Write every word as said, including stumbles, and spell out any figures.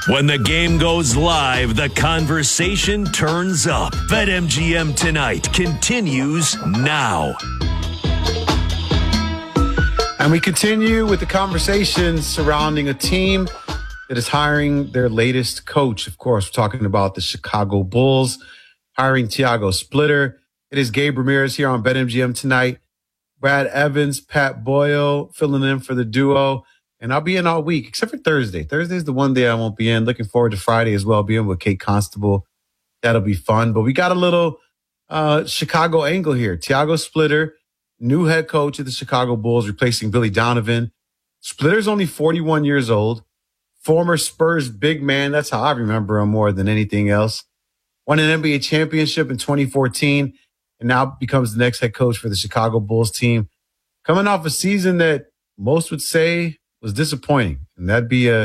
When the game goes live, the conversation turns up. BetMGM Tonight continues now. And we continue with the conversation surrounding a team that is hiring their latest coach. Of course, we're talking about the Chicago Bulls hiring Tiago Splitter. It is Gabe Ramirez here on BetMGM Tonight. Brad Evans, Pat Boyle filling in for the duo. And I'll be in all week, except for Thursday. Thursday is the one day I won't be in. Looking forward to Friday as well, being with Kate Constable. That'll be fun. But we got a little uh, Chicago angle here. Tiago Splitter, new head coach of the Chicago Bulls, replacing Billy Donovan. Splitter's only forty-one years old. Former Spurs big man. That's how I remember him more than anything else. Won an N B A championship in twenty fourteen and now becomes the next head coach for the Chicago Bulls team. Coming off a season that most would say was disappointing. And that'd be a